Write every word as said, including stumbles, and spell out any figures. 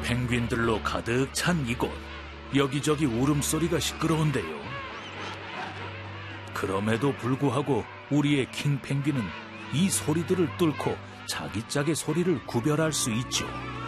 펭귄들로 가득 찬 이곳, 여기저기 울음소리가 시끄러운데요. 그럼에도 불구하고 우리의 킹 펭귄은 이 소리들을 뚫고 자기 짝의 소리를 구별할 수 있죠.